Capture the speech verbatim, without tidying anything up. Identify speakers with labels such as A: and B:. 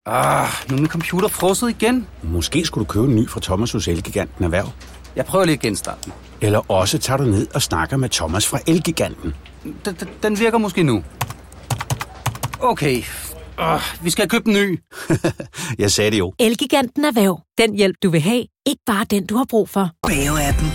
A: Ah, nu er min computer frosset igen.
B: Måske skulle du købe en ny fra Thomas hos Elgiganten Erhverv.
A: Jeg prøver lige at genstarte den.
B: Eller også tager du ned og snakker med Thomas fra Elgiganten.
A: Den, den virker måske nu. Okay. Uh, vi skal købe en ny.
B: Jeg sagde det jo.
C: Elgiganten Erhverv. Den hjælp, du vil have. Ikke bare den, du har brug for.
D: Bave-appen.